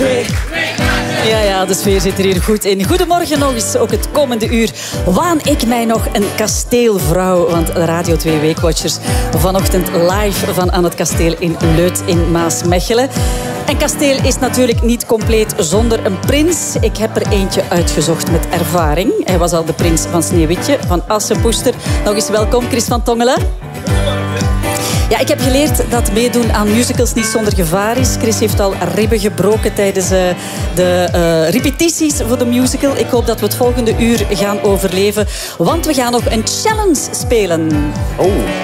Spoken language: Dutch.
2. Ja, de sfeer zit er hier goed in. Goedemorgen nog eens, ook het komende uur waan ik mij nog een kasteelvrouw. Want Radio 2 Weekwatchers vanochtend live van aan het kasteel in Leuth in Maasmechelen. En kasteel is natuurlijk niet compleet zonder een prins. Ik heb er eentje uitgezocht met ervaring. Hij was al de prins van Sneeuwwitje, van Assepoester. Nog eens welkom, Chris van Tongelen. Ja, ik heb geleerd dat meedoen aan musicals niet zonder gevaar is. Chris heeft al ribben gebroken tijdens de repetities voor de musical. Ik hoop dat we het volgende uur gaan overleven, want we gaan nog een challenge spelen. Oh.